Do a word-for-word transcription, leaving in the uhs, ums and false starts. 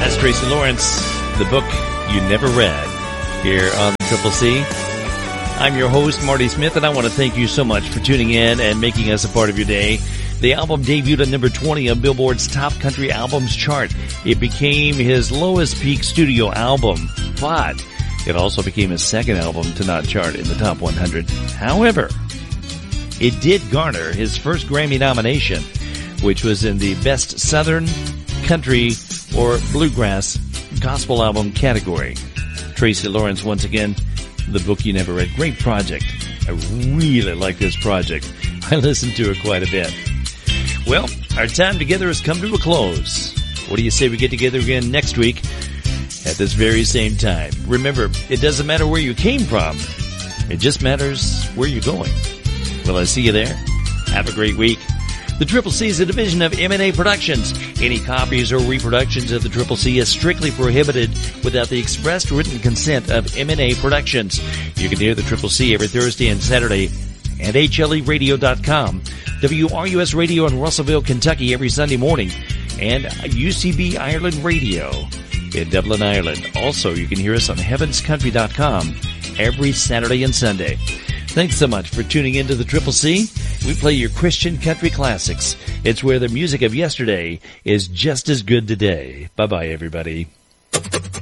That's Tracy Lawrence, the book you never read, here on the Triple C. I'm your host, Marty Smith, and I want to thank you so much for tuning in and making us a part of your day. The album debuted at number twenty on Billboard's Top Country Albums chart. It became his lowest peak studio album, but it also became his second album to not chart in the top one hundred. However, it did garner his first Grammy nomination, which was in the Best Southern Country or Bluegrass Gospel Album category. Tracy Lawrence, once again, the book you never read. Great project. I really like this project. I listened to it quite a bit. Well, our time together has come to a close. What do you say we get together again next week at this very same time? Remember, it doesn't matter where you came from. It just matters where you're going. Will I see you there? Have a great week. The Triple C is a division of M and A Productions. Any copies or reproductions of the Triple C is strictly prohibited without the expressed written consent of M and A Productions. You can hear the Triple C every Thursday and Saturday at H L E radio dot com, W R U S Radio in Russellville, Kentucky every Sunday morning, and U C B Ireland Radio in Dublin, Ireland. Also, you can hear us on heavens country dot com every Saturday and Sunday. Thanks so much for tuning into the Triple C. We play your Christian country classics. It's where the music of yesterday is just as good today. Bye-bye, everybody.